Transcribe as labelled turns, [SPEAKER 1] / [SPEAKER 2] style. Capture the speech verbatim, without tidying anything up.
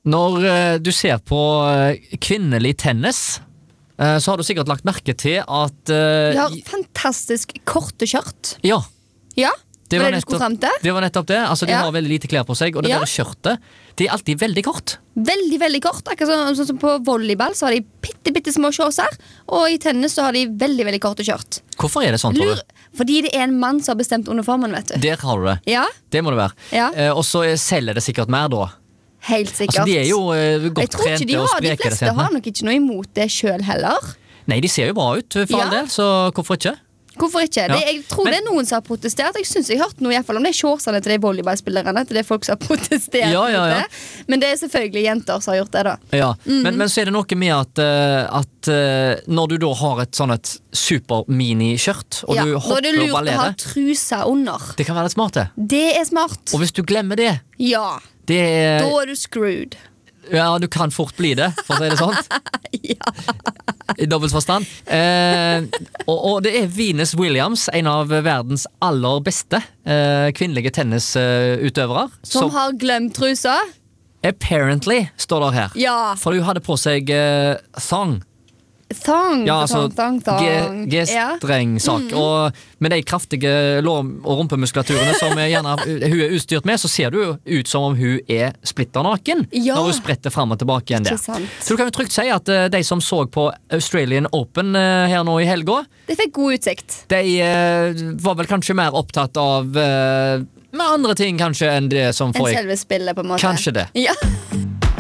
[SPEAKER 1] Når uh, du ser på uh, kvinnelig tennis, uh, så har du sikkert lagt merke til at... Uh,
[SPEAKER 2] De har fantastisk korte skjørt.
[SPEAKER 1] Ja.
[SPEAKER 2] Ja,
[SPEAKER 1] det
[SPEAKER 2] var
[SPEAKER 1] var,
[SPEAKER 2] det du skulle frem til?
[SPEAKER 1] det var nettopp det. Altså, de
[SPEAKER 2] Ja.
[SPEAKER 1] har veldig lite klær på seg, og det
[SPEAKER 2] Ja.
[SPEAKER 1] der skjørtet, det er alltid veldig kort.
[SPEAKER 2] Veldig, veldig kort. Akkurat sånn, sånn som på volleyball så har de bitte, bitte små shorts her. Og i tennis så har de veldig, veldig korte skjørt.
[SPEAKER 1] Hvorfor er det sånn, tror
[SPEAKER 2] Lur,
[SPEAKER 1] du?
[SPEAKER 2] fordi det er en mann som har bestemt uniformen, vet du.
[SPEAKER 1] Der har du det.
[SPEAKER 2] Ja,
[SPEAKER 1] Det må det være.
[SPEAKER 2] Ja.
[SPEAKER 1] Uh, og så selger det sikkert mer da.
[SPEAKER 2] helt sikkert.
[SPEAKER 1] Altså, de er jo uh, godt
[SPEAKER 2] Jeg tror ikke
[SPEAKER 1] trente
[SPEAKER 2] de
[SPEAKER 1] og
[SPEAKER 2] har, de
[SPEAKER 1] spreke.
[SPEAKER 2] fleste har nok ikke noe imot det selv heller.
[SPEAKER 1] Nei, de ser jo bra ut for
[SPEAKER 2] Ja.
[SPEAKER 1] all del, så hvorfor ikke?
[SPEAKER 2] Hvorfor ikke?
[SPEAKER 1] Ja.
[SPEAKER 2] Det, jeg tror
[SPEAKER 1] Men-
[SPEAKER 2] det er noen som har protestert. Jeg synes jeg har hørt noe i hvert fall om det er shortsene til de volleyballspillerne. Til det er folk som har protestert
[SPEAKER 1] Ja, ja,
[SPEAKER 2] mot
[SPEAKER 1] ja.
[SPEAKER 2] det. Men det er selvfølgelig jenter som har gjort det da.
[SPEAKER 1] Ja, men, men så er det noe med at, uh, at uh, når du da har et sånn et super-mini-skjørt, og
[SPEAKER 2] Ja,
[SPEAKER 1] du
[SPEAKER 2] da er
[SPEAKER 1] hopper
[SPEAKER 2] det
[SPEAKER 1] og
[SPEAKER 2] lurt å ha
[SPEAKER 1] ballerer,
[SPEAKER 2] trusa under.
[SPEAKER 1] det kan være litt smart det.
[SPEAKER 2] Det er smart.
[SPEAKER 1] Og hvis du glemmer det,
[SPEAKER 2] Ja,
[SPEAKER 1] det er,
[SPEAKER 2] da er du screwed.
[SPEAKER 1] ja, du kan fort bli det, for å si det sånn. I dobbelt forstand. Eh, og, og det er Venus Williams, en av verdens aller beste eh, kvinnelige tennisutøvere.
[SPEAKER 2] Som har glemt trusa.
[SPEAKER 1] apparently står det her.
[SPEAKER 2] Ja,
[SPEAKER 1] For hun hadde på seg eh, thong.
[SPEAKER 2] thong,
[SPEAKER 1] Ja, altså
[SPEAKER 2] thong, thong, thong. Ja.
[SPEAKER 1] G-streng-sak. Og med de kraftige lår- og rumpemuskulaturene som er gjerne hun er utstyrt med, så ser det jo ut som om hun er splitter naken
[SPEAKER 2] Ja.
[SPEAKER 1] når hun spretter fram og tilbake igjen der.
[SPEAKER 2] Ikke sant.
[SPEAKER 1] Så du kan jo trygt si at eh, de som så på Australian Open eh, her nå i helga,
[SPEAKER 2] Det fikk god utsikt.
[SPEAKER 1] de eh, var vel kanskje mer opptatt av eh, med andre ting kanskje enn det som
[SPEAKER 2] En
[SPEAKER 1] foregikk.
[SPEAKER 2] selve spillet på en måte.
[SPEAKER 1] Kanskje det.
[SPEAKER 2] Ja.